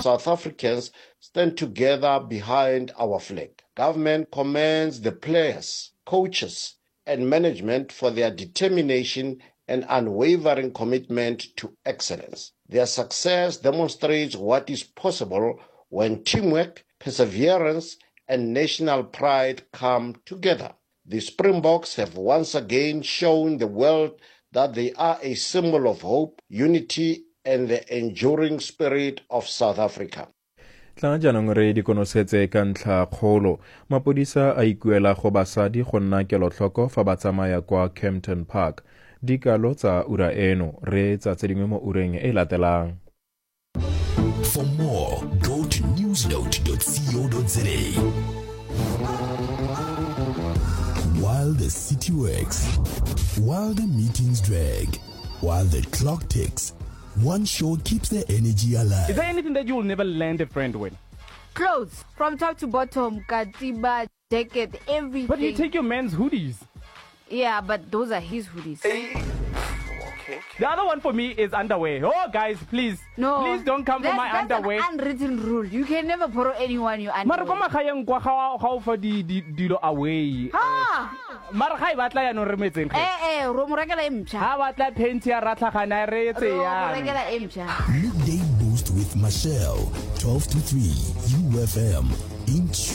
South Africans stand together behind our flag. Government commends the players, coaches, and management for their determination and unwavering commitment to excellence. Their success demonstrates what is possible when teamwork, perseverance, and national pride come together. The Springboks have once again shown the world that they are a symbol of hope, unity, and the enduring spirit of South Africa. Tla jaanong re di konosetse ka ntlha kgolo mapodisa a ikuela go basadi go nna kelotlhoko fa ba tsamaya kwa Kempton Park. Dikalo tsa ura eno re tsa tse dingwe mo ureng e latelang. For more, go to newsnote.co.za. While the city works, while the meetings drag, while the clock ticks, one show keeps the energy alive. Is there anything that you will never land a friend with? Clothes, from top to bottom, katiba, jacket, everything. But you take your man's hoodies. Yeah, but those are his hoodies. Okay. The other one for me is underwear. Oh, guys, please. No. Please don't come for my underwear. That's an unwritten rule. You can never borrow anyone your underwear. Mara koma khayang kwa ga for dilo away. Ha. Mara ga batla ya no re metseng. Ro mo rekela emtsha. Ha batla penti ya ratlhagana re etse ya. Ro mo rekela emtsha. Midday Boost with Michelle, 12 to 3, UFM.